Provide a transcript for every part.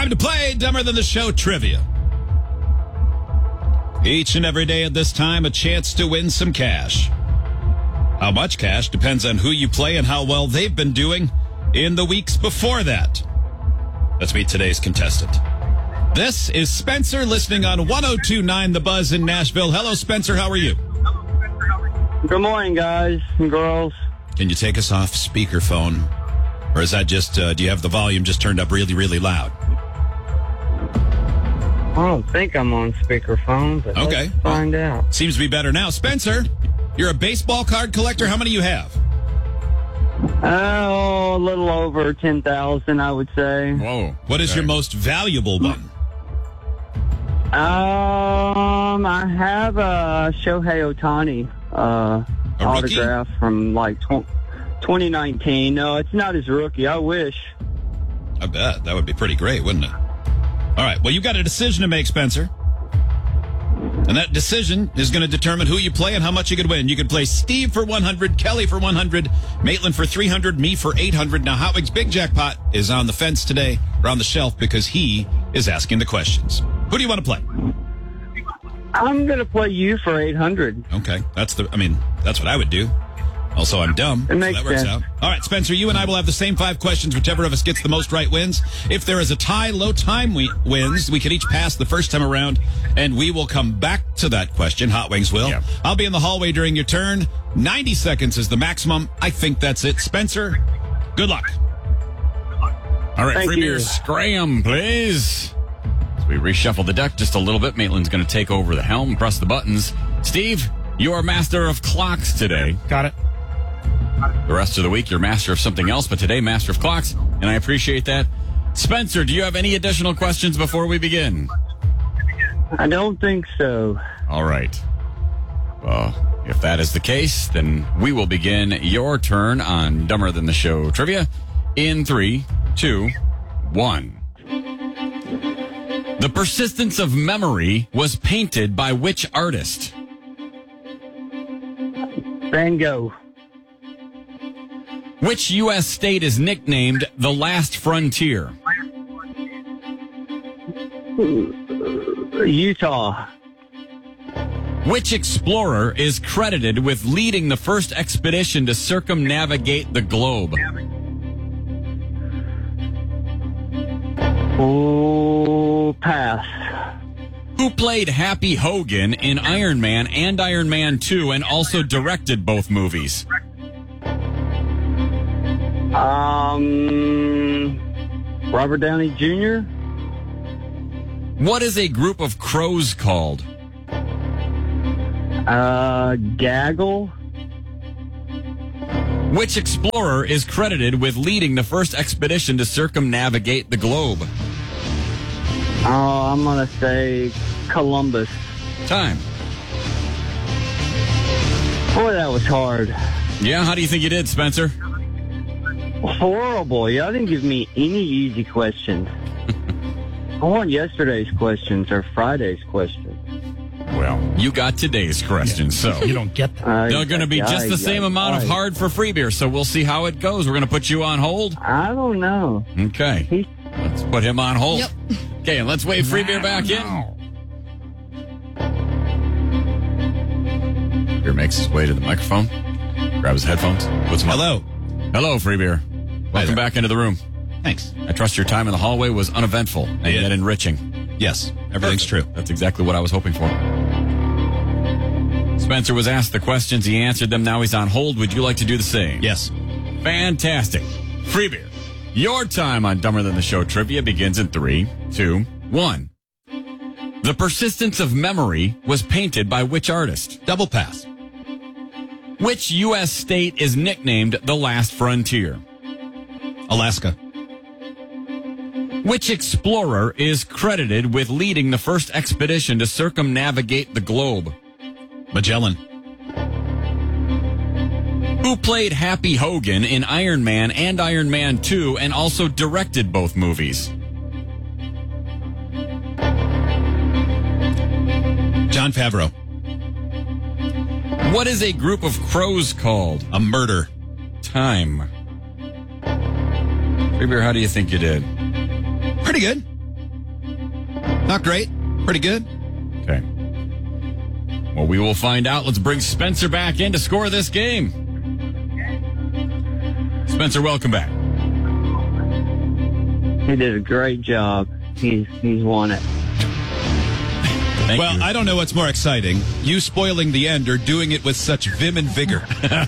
Time to play Dumber Than the Show trivia. Each and every day at this time, a chance to win some cash. How much cash depends on who you play and how well they've been doing in the weeks before that. Let's meet today's contestant. This is Spencer, listening on 102.9 The Buzz in Nashville. Hello, Spencer. How are you? Good morning, guys and girls. Can you take us off speakerphone? Or is that just, do you have the volume just turned up really, really loud? I don't think I'm on speakerphone, but okay. Let's find out. Seems to be better now. Spencer, you're a baseball card collector. How many you have? Oh, a little over 10,000, I would say. Whoa. What is your most valuable one? I have a Shohei Ohtani autograph from like 2019. No, it's not his rookie. I wish. I bet. That would be pretty great, wouldn't it? All right. Well, you got a decision to make, Spencer. And that decision is going to determine who you play and how much you could win. You could play Steve for 100, Kelly for 100, Maitland for 300, me for 800. Now, Hotwig's big jackpot is on the fence today, or on the shelf, because he is asking the questions. Who do you want to play? I'm going to play you for 800. Okay. That's what I would do. Also, I'm dumb. It makes so that works sense. out. All right, Spencer, you and I will have the same 5 questions. Whichever of us gets the most right wins. If there is a tie, low time wins. We can each pass the first time around, and we will come back to that question. Hot Wings will. Yeah. I'll be in the hallway during your turn. 90 seconds is the maximum. I think that's it. Spencer, good luck. All right, Thank free you. beer scram, please. As we reshuffle the deck just a little bit, Maitland's going to take over the helm, press the buttons. Steve, you are master of clocks today. Got it. The rest of the week, you're master of something else, but today, master of clocks, and I appreciate that. Spencer, do you have any additional questions before we begin? I don't think so. All right. Well, if that is the case, then we will begin your turn on Dumber Than the Show trivia in 3, 2, 1. The Persistence of Memory was painted by which artist? Van Gogh. Which U.S. state is nicknamed the Last Frontier? Utah. Which explorer is credited with leading the first expedition to circumnavigate the globe? Oh, pass. Who played Happy Hogan in Iron Man and Iron Man 2 and also directed both movies? Robert Downey Jr. What is a group of crows called? Gaggle. Which explorer is credited with leading the first expedition to circumnavigate the globe? Oh, I'm going to say Columbus. Time. Boy, that was hard. Yeah, how do you think you did, Spencer? Horrible. Y'all didn't give me any easy questions. I want yesterday's questions or Friday's questions. Well, you got today's question, so You don't get that. they're going to be just the same amount of hard for free beer, so we'll see how it goes. We're going to put you on hold. I don't know. Okay. Let's put him on hold. Yep. Okay, and let's wave free beer back in. Beer makes his way to the microphone, grabs his headphones, puts them on. Hello. Hello, free beer. Welcome there. back into the room. Thanks. I trust your time in the hallway was uneventful and Yeah. yet enriching. Yes, everything's true. That's exactly what I was hoping for. Spencer was asked the questions. He answered them. Now he's on hold. Would you like to do the same? Yes. Fantastic. Free beer. Your time on Dumber Than the Show trivia begins in 3, 2, 1. The Persistence of Memory was painted by which artist? Double pass. Which U.S. state is nicknamed the Last Frontier? Alaska. Which explorer is credited with leading the first expedition to circumnavigate the globe? Magellan. Who played Happy Hogan in Iron Man and Iron Man 2 and also directed both movies? Jon Favreau. What is a group of crows called? A murder. Time. Free beer, how do you think you did? Pretty good. Not great. Pretty good. Okay. Well, we will find out. Let's bring Spencer back in to score this game. Spencer, welcome back. He did a great job. He's won it. Thank Well, you. I don't know what's more exciting, you spoiling the end or doing it with such vim and vigor.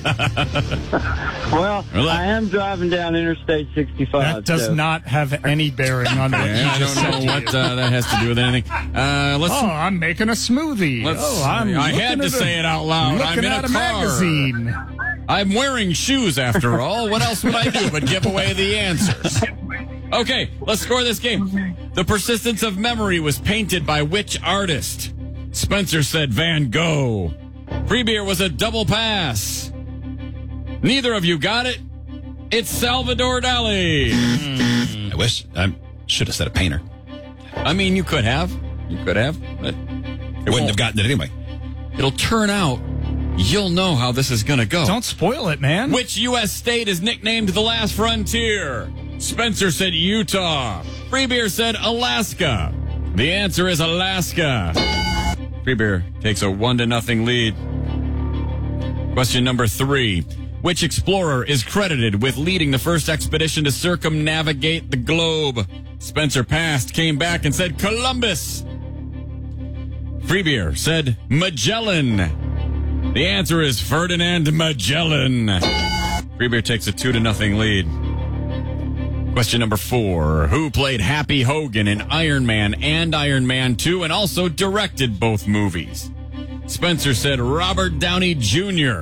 Well, I am driving down Interstate 65. That does not have any bearing on what you I just don't said know to what you. that has to do with anything. I'm making a smoothie. I had to say it out loud. I'm looking in at a a car. magazine. I'm wearing shoes after all. What else would I do but give away the answers? Okay, let's score this game. The Persistence of Memory was painted by which artist? Spencer said Van Gogh. Free beer was a double pass. Neither of you got it. It's Salvador Dali. I wish I should have said a painter. I mean, you could have. But I wouldn't have gotten it anyway. It'll turn out you'll know how this is going to go. Don't spoil it, man. Which U.S. state is nicknamed the Last Frontier? Spencer said Utah. Free beer said Alaska. The answer is Alaska. Free beer takes a 1-0 lead. Question number 3. Which explorer is credited with leading the first expedition to circumnavigate the globe? Spencer passed, came back, and said Columbus. Free beer said Magellan. The answer is Ferdinand Magellan. Free beer takes a 2-0 lead. Question number 4. Who played Happy Hogan in Iron Man and Iron Man 2 and also directed both movies? Spencer said Robert Downey Jr.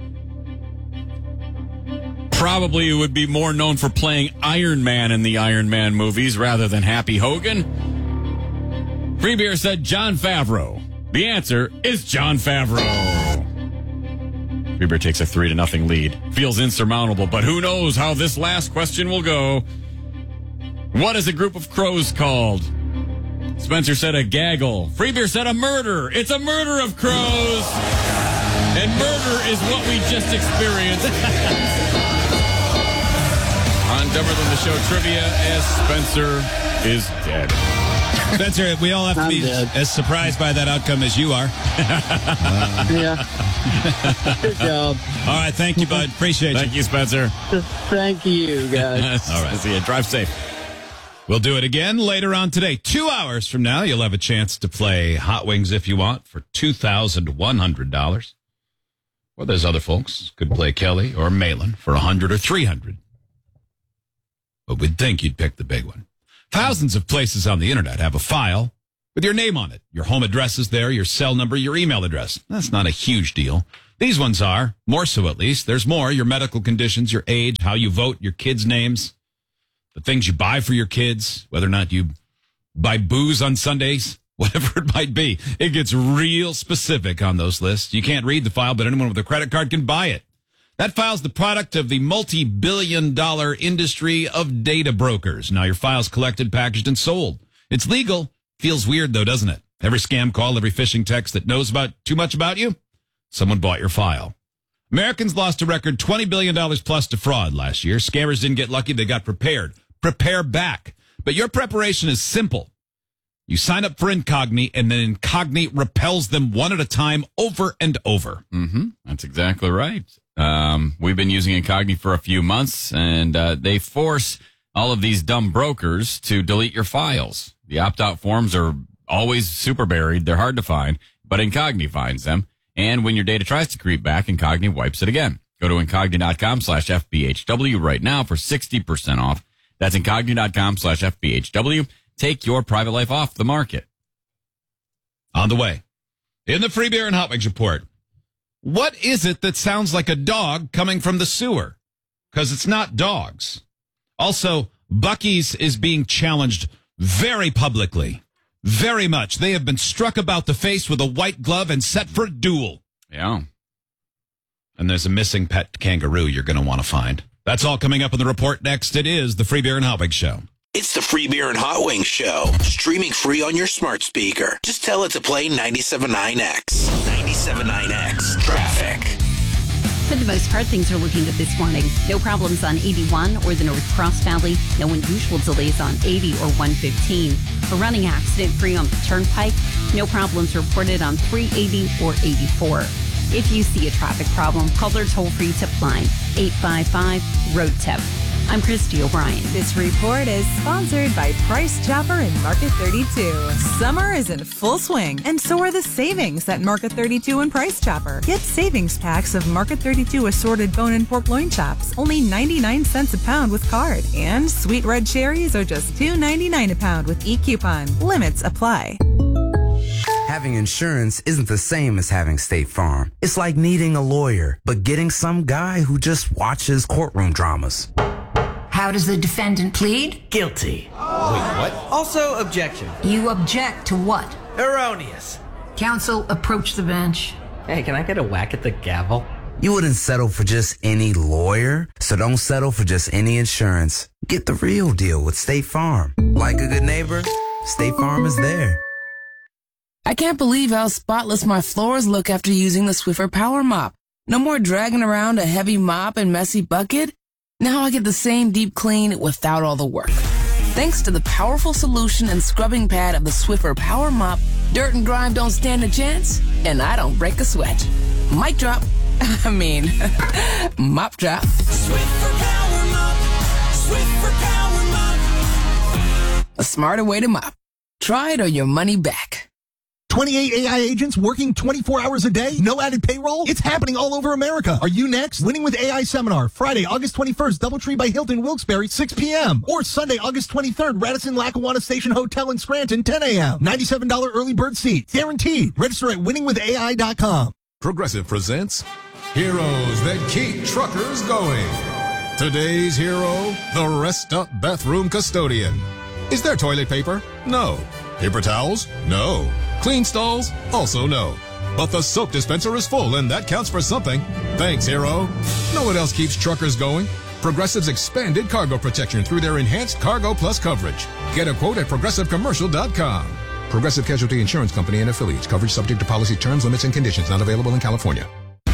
Probably would be more known for playing Iron Man in the Iron Man movies rather than Happy Hogan. Free beer said Jon Favreau. The answer is Jon Favreau. Free beer takes a 3-0 lead. Feels insurmountable, but who knows how this last question will go. What is a group of crows called? Spencer said a gaggle. Free beer said a murder. It's a murder of crows. And murder is what we just experienced. On Dumber Than the Show trivia, as Spencer is dead. Spencer, we all have to I'm be dead. as surprised by that outcome as you are. Yeah. Good job. All right, thank you, bud. Appreciate Thank you, Spencer. Thank you, guys. All right. See you. Drive safe. We'll do it again later on today. 2 hours from now, you'll have a chance to play Hot Wings if you want for $2,100. Well, there's other folks. Could play Kelly or Malin for $100 or $300. But we'd think you'd pick the big one. Thousands of places on the internet have a file with your name on it. Your home address is there, your cell number, your email address. That's not a huge deal. These ones are, more so at least. There's more, your medical conditions, your age, how you vote, your kids' names, the things you buy for your kids, whether or not you buy booze on Sundays, whatever it might be. It gets real specific on those lists. You can't read the file, but anyone with a credit card can buy it. That file's the product of the multi-billion-dollar industry of data brokers. Now your file's collected, packaged, and sold. It's legal. Feels weird, though, doesn't it? Every scam call, every phishing text that knows about too much about you, someone bought your file. Americans lost a record $20 billion plus to fraud last year. Scammers didn't get lucky. They got prepared. Prepare back. But your preparation is simple. You sign up for Incogni, and then Incogni repels them one at a time over and over. Mm-hmm. That's exactly right. We've been using Incogni for a few months, and they force all of these dumb brokers to delete your files. The opt-out forms are always super buried. They're hard to find, but Incogni finds them. And when your data tries to creep back, Incogni wipes it again. Go to Incogni.com/FBHW right now for 60% off. That's Incogni.com/FBHW. Take your private life off the market. On the way. In the Free Beer and Hot Wings report, what is it that sounds like a dog coming from the sewer? Because it's not dogs. Also, Buc-ee's is being challenged very publicly. Very much. They have been struck about the face with a white glove and set for a duel. Yeah. And there's a missing pet kangaroo you're going to want to find. That's all coming up in the report next. It is the Free Beer and Hot Wings Show. It's the Free Beer and Hot Wings Show, streaming free on your smart speaker. Just tell it to play 97.9X. 97.9X. Traffic. For the most part, things are looking good this morning. No problems on 81 or the North Cross Valley. No unusual delays on 80 or 115. A running accident-free on the Turnpike. No problems reported on 380 or 84. If you see a traffic problem, call their toll-free tip line, 855-ROAD-TIP. I'm Christy O'Brien. This report is sponsored by Price Chopper and Market 32. Summer is in full swing, and so are the savings at Market 32 and Price Chopper. Get savings packs of Market 32 assorted bone and pork loin chops, only 99 cents a pound with card. And sweet red cherries are just $2.99 a pound with e-coupon. Limits apply. Having insurance isn't the same as having State Farm. It's like needing a lawyer, but getting some guy who just watches courtroom dramas. How does the defendant plead? Guilty. Wait, what? Also, objection. You object to what? Erroneous. Counsel, approach the bench. Hey, can I get a whack at the gavel? You wouldn't settle for just any lawyer, so don't settle for just any insurance. Get the real deal with State Farm. Like a good neighbor, State Farm is there. I can't believe how spotless my floors look after using the Swiffer Power Mop. No more dragging around a heavy mop and messy bucket. Now I get the same deep clean without all the work. Thanks to the powerful solution and scrubbing pad of the Swiffer Power Mop, dirt and grime don't stand a chance, and I don't break a sweat. Mic drop. Mop drop. Swiffer Power Mop. Swiffer Power Mop. A smarter way to mop. Try it or your money back. 28 AI agents working 24 hours a day? No added payroll? It's happening all over America. Are you next? Winning with AI Seminar, Friday, August 21st, Doubletree by Hilton, Wilkes-Barre, 6 p.m. Or Sunday, August 23rd, Radisson Lackawanna Station Hotel in Scranton, 10 a.m. $97 early bird seat. Guaranteed. Register at winningwithai.com. Progressive presents Heroes That Keep Truckers Going. Today's hero, the Rest Up Bathroom Custodian. Is there toilet paper? No. Paper towels? No. Clean stalls? Also no. But the soap dispenser is full, and that counts for something. Thanks, hero. Know what else keeps truckers going? Progressive's expanded cargo protection through their enhanced Cargo Plus coverage. Get a quote at progressivecommercial.com. Progressive Casualty Insurance Company and affiliates. Coverage subject to policy terms, limits, and conditions. Not available in California.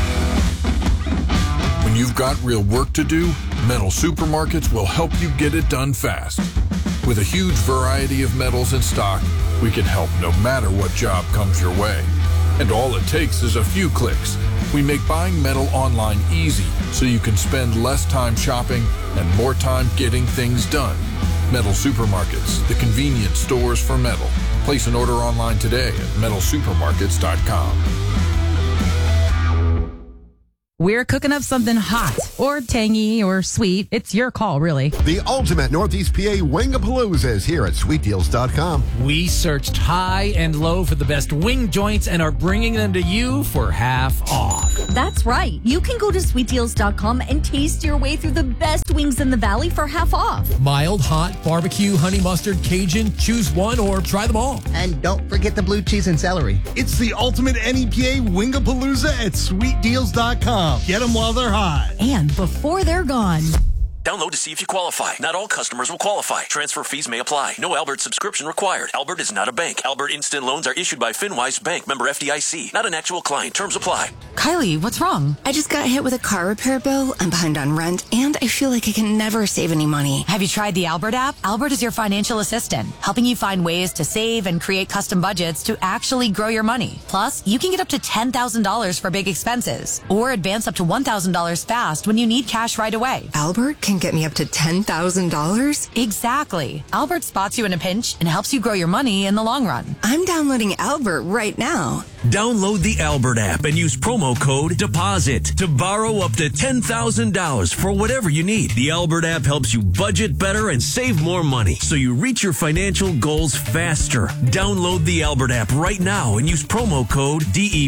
When you've got real work to do, Metal Supermarkets will help you get it done fast. With a huge variety of metals in stock, we can help no matter what job comes your way. And all it takes is a few clicks. We make buying metal online easy so you can spend less time shopping and more time getting things done. Metal Supermarkets, the convenience stores for metal. Place an order online today at metalsupermarkets.com. We're cooking up something hot or tangy or sweet. It's your call, really. The ultimate Northeast PA Wingapalooza is here at sweetdeals.com. We searched high and low for the best wing joints and are bringing them to you for half off. That's right. You can go to sweetdeals.com and taste your way through the best wings in the valley for half off. Mild, hot, barbecue, honey mustard, Cajun. Choose one or try them all. And don't forget the blue cheese and celery. It's the ultimate NEPA Wingapalooza at sweetdeals.com. Get them while they're hot. And before they're gone. Download to see if you qualify. Not all customers will qualify. Transfer fees may apply. No Albert subscription required. Albert is not a bank. Albert Instant Loans are issued by FinWise Bank, member FDIC. Not an actual client. Terms apply. Kylie, what's wrong? I just got hit with a car repair bill. I'm behind on rent, and I feel like I can never save any money. Have you tried the Albert app? Albert is your financial assistant, helping you find ways to save and create custom budgets to actually grow your money. Plus, you can get up to $10,000 for big expenses, or advance up to $1,000 fast when you need cash right away. Albert can get me up to $10,000? Exactly. Albert spots you in a pinch and helps you grow your money in the long run. I'm downloading Albert right now. Download the Albert app and use promo code DEPOSIT to borrow up to $10,000 for whatever you need. The Albert app helps you budget better and save more money so you reach your financial goals faster. Download the Albert app right now and use promo code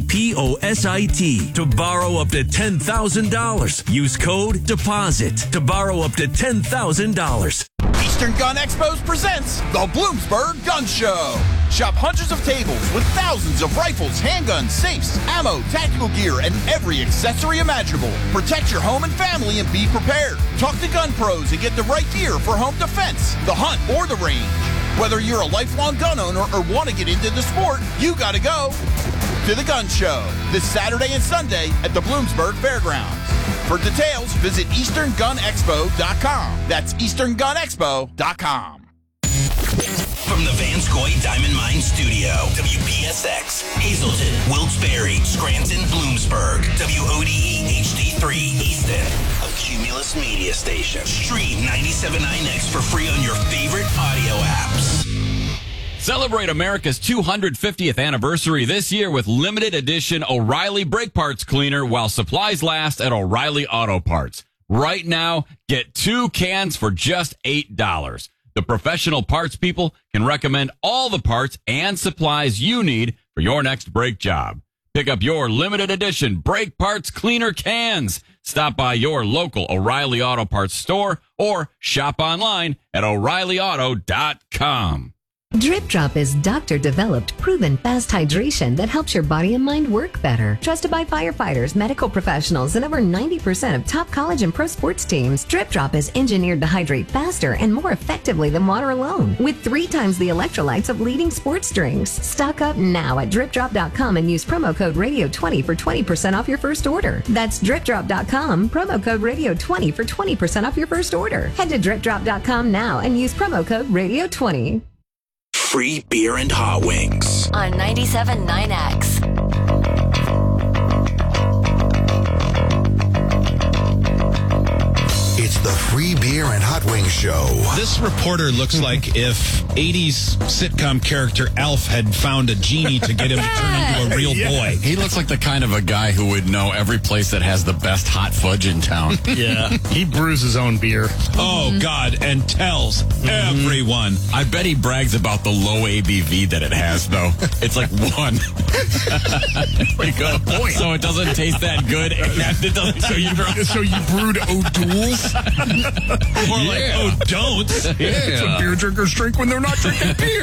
DEPOSIT to borrow up to $10,000. Use code DEPOSIT to borrow up to $10,000. Eastern Gun Expos presents the Bloomsburg Gun Show. Shop hundreds of tables with thousands of rifles, handguns, safes, ammo, tactical gear, and every accessory imaginable. Protect your home and family and be prepared. Talk to gun pros and get the right gear for home defense, the hunt, or the range. Whether you're a lifelong gun owner or want to get into the sport, you gotta go to the Gun Show this Saturday and Sunday at the Bloomsburg Fairgrounds. For details, visit EasternGunExpo.com. That's EasternGunExpo.com. From the Vanscoy Diamond Mine Studio, WPSX, Hazleton, Wilkes-Barre, Scranton, Bloomsburg, WODE HD3 Easton, a Cumulus media station. Stream 97.9X for free on your favorite audio apps. Celebrate America's 250th anniversary this year with limited edition O'Reilly Brake Parts Cleaner while supplies last at O'Reilly Auto Parts. Right now, get 2 cans for just $8. The professional parts people can recommend all the parts and supplies you need for your next brake job. Pick up your limited edition brake parts cleaner cans. Stop by your local O'Reilly Auto Parts store or shop online at O'ReillyAuto.com. Drip Drop is doctor-developed, proven fast hydration that helps your body and mind work better. Trusted by firefighters, medical professionals, and over 90% of top college and pro sports teams, Drip Drop is engineered to hydrate faster and more effectively than water alone, with 3 times the electrolytes of leading sports drinks. Stock up now at DripDrop.com and use promo code Radio20 for 20% off your first order. That's DripDrop.com, promo code Radio20 for 20% off your first order. Head to DripDrop.com now and use promo code Radio20. Free beer and hot wings. On 97.9X. It's the Free Beer and Hot Wings Show. This reporter looks like if 80s sitcom character Alf had found a genie to get him to turn into a real boy. He looks like the kind of a guy who would know every place that has the best hot fudge in town. Yeah, he brews his own beer. Oh, God, and tells everyone. I bet he brags about the low ABV that it has, though. It's like 1. Pretty good point. So it doesn't taste that good, and it doesn't. So you brewed O'Doul's? More like, oh, don't. Yeah. It's what beer drinkers drink when they're not drinking beer.